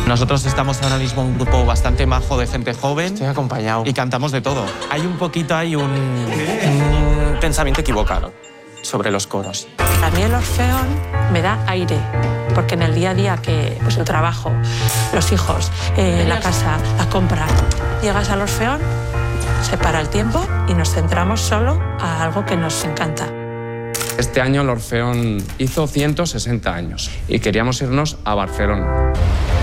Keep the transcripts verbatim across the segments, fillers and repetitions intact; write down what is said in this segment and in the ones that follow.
Nosotros estamos ahora mismo un grupo bastante majo de gente joven. Estoy acompañado. Y cantamos de todo. Hay un poquito, hay un, un pensamiento equivocado sobre los coros. A mí el Orfeón me da aire, porque en el día a día, que pues el trabajo, los hijos, eh, la casa, la compra, llegas al Orfeón, se para el tiempo y nos centramos solo a algo que nos encanta. Este año el Orfeón hizo ciento sesenta años y queríamos irnos a Barcelona.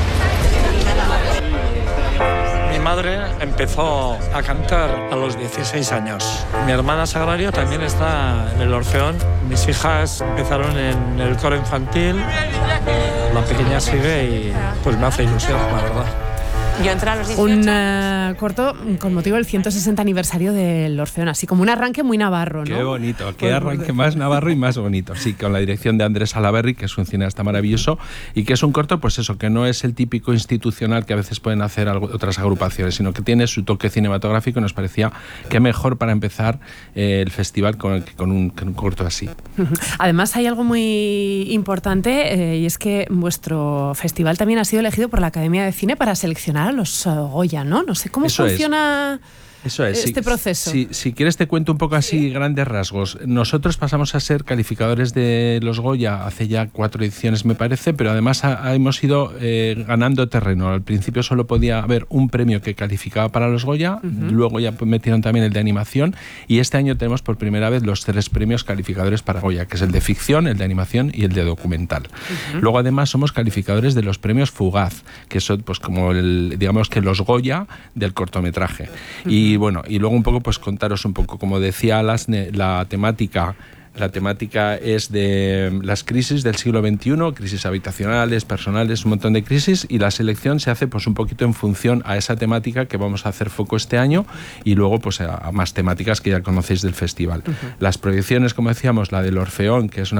Mi madre empezó a cantar a los dieciséis años. Mi hermana Sagrario también está en el Orfeón. Mis hijas empezaron en el coro infantil. La pequeña sigue y pues me hace ilusión, la verdad. Yo entré a los dieciocho. Un uh, corto con motivo del ciento sesenta aniversario del Orfeón, así como un arranque muy navarro, ¿no? Qué bonito, qué arranque más navarro y más bonito. Sí, con la dirección de Andrés Salaberry, que es un cineasta maravilloso, y que es un corto, pues eso, que no es el típico institucional que a veces pueden hacer algo, otras agrupaciones, sino que tiene su toque cinematográfico. Nos parecía que mejor para empezar eh, el festival con, con, un, con un corto así. Además hay algo muy importante eh, y es que vuestro festival también ha sido elegido por la Academia de Cine para seleccionar a los uh, Goya, ¿no? No sé cómo Eso funciona... Es. Eso es, este si, proceso. Si, si quieres te cuento un poco así, ¿sí?, grandes rasgos. Nosotros pasamos a ser calificadores de los Goya hace ya cuatro ediciones, me parece, pero además ha, hemos ido eh, ganando terreno. Al principio solo podía haber un premio que calificaba para los Goya, uh-huh. Luego ya metieron también el de animación, y este año tenemos por primera vez los tres premios calificadores para Goya, que es el de ficción, el de animación y el de documental. Uh-huh. Luego además somos calificadores de los premios Fugaz, que son pues como el, digamos que los Goya del cortometraje. Uh-huh. Y Y bueno, y luego un poco pues contaros un poco, como decía Alasne, la temática La temática es de las crisis del siglo veintiuno, crisis habitacionales, personales, un montón de crisis, y la selección se hace pues un poquito en función a esa temática que vamos a hacer foco este año, y luego pues a, a más temáticas que ya conocéis del festival. Uh-huh. Las proyecciones, como decíamos, la del Orfeón, que es una